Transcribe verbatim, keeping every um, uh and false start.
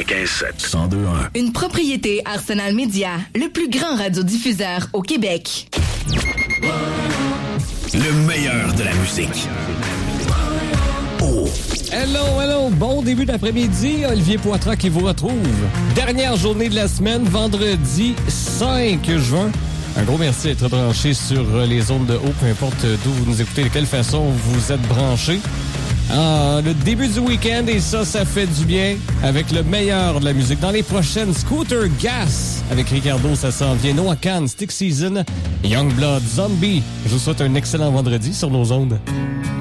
quatre-vingt-quinze sept. cent deux un. Une propriété Arsenal Média, le plus grand radiodiffuseur au Québec. Le meilleur de la musique. Oh. Hello, hello, bon début d'après-midi, Olivier Poitras qui vous retrouve. Dernière journée de la semaine, vendredi cinq juin. Un gros merci d'être branché sur les ondes de haut, peu importe d'où vous nous écoutez, de quelle façon vous êtes branchés. Ah, le début du week-end, et ça, ça fait du bien avec le meilleur de la musique. Dans les prochaines, Scooter Gas avec Ricardo, ça s'en vient. Noah Khan, Stick Season, Youngblood, Zombie. Je vous souhaite un excellent vendredi sur nos ondes.